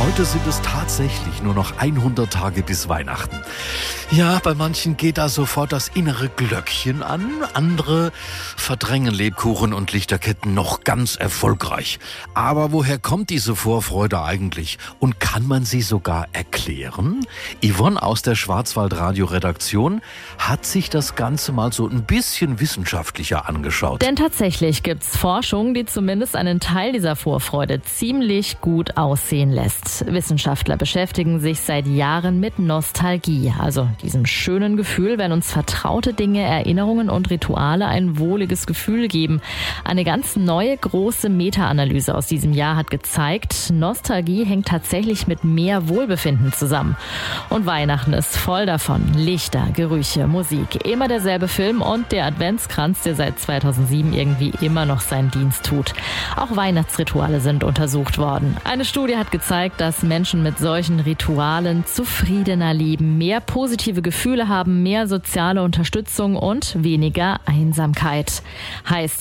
Heute sind es tatsächlich nur noch 100 Tage bis Weihnachten. Ja, bei manchen geht da sofort das innere Glöckchen an. Andere verdrängen Lebkuchen und Lichterketten noch ganz erfolgreich. Aber woher kommt diese Vorfreude eigentlich? Und kann man sie sogar erklären? Yvonne aus der Schwarzwald-Radio-Redaktion hat sich das Ganze mal so ein bisschen wissenschaftlicher angeschaut. Denn tatsächlich gibt's Forschung, die zumindest einen Teil dieser Vorfreude ziemlich gut aussehen lässt. Wissenschaftler beschäftigen sich seit Jahren mit Nostalgie, also diesem schönen Gefühl, wenn uns vertraute Dinge, Erinnerungen und Rituale ein wohliges Gefühl geben. Eine ganz neue große Meta-Analyse aus diesem Jahr hat gezeigt, Nostalgie hängt tatsächlich mit mehr Wohlbefinden zusammen. Und Weihnachten ist voll davon. Lichter, Gerüche, Musik, immer derselbe Film und der Adventskranz, der seit 2007 irgendwie immer noch seinen Dienst tut. Auch Weihnachtsrituale sind untersucht worden. Eine Studie hat gezeigt, dass Menschen mit solchen Ritualen zufriedener leben, mehr positive Gefühle haben, mehr soziale Unterstützung und weniger Einsamkeit. Heißt